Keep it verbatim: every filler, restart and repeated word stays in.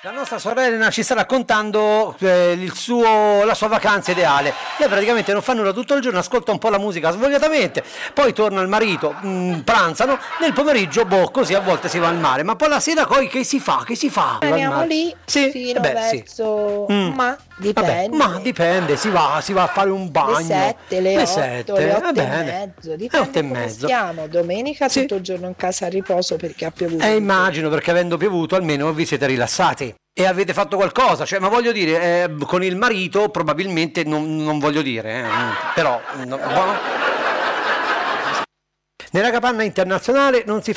La nostra sorella ci sta raccontando eh, il suo, la sua vacanza ideale. Lei praticamente non fa nulla tutto il giorno, ascolta un po' la musica svogliatamente, poi torna il marito, mh, pranzano, nel pomeriggio, boh, così a volte si va al mare, ma poi la sera poi che si fa? Che si fa? Andiamo lì sì? fino Beh, verso... sì. Mm. Ma dipende. Vabbè, ma dipende, si va, si va a fare un bagno. Le sette, le, le otto, sette, le otto va e bene. mezzo, Le dipende otto e come mezzo. stiamo. Domenica Sì. tutto il giorno in casa a riposo perché ha piovuto. Eh, immagino, perché avendo piovuto almeno vi siete rilassati. E avete fatto qualcosa, cioè, ma voglio dire, eh, con il marito probabilmente non, non voglio dire, eh, però... No, no. Nella capanna internazionale non si fa